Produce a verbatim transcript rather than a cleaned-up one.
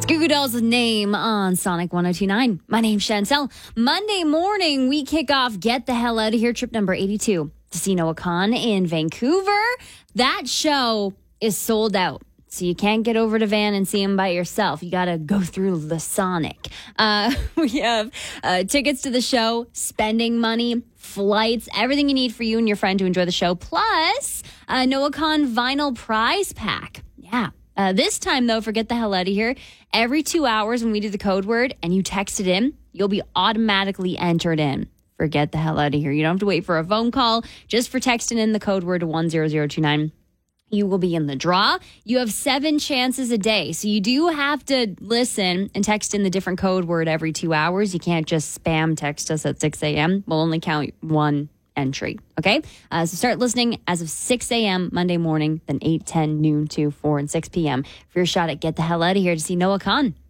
Goo Goo Dolls' name on Sonic one oh two point nine. My name's Chantel. Monday morning, we kick off Get the Hell Out of Here, trip number eighty-two to see Noah Khan in Vancouver. That show is sold out, so you can't get over to Van and see him by yourself. You got to go through the Sonic. Uh, we have uh, tickets to the show, spending money, flights, everything you need for you and your friend to enjoy the show, plus a Noah Khan vinyl prize pack. Yeah. Uh, this time, though, for Get the Hell Out of Here, every two hours when we do the code word and you text it in, you'll be automatically entered in for Get the Hell Out of Here. You don't have to wait for a phone call. Just for texting in the code word to one zero zero two nine, you will be in the draw. You have seven chances a day. So you do have to listen and text in the different code word every two hours. You can't just spam text us at six a.m. We'll only count one entry. Okay? Uh, so start listening as of six a.m. Monday morning, then eight, ten, noon, two, four, and six p.m. for your shot at Get the Hell Out of Here to see Noah Khan.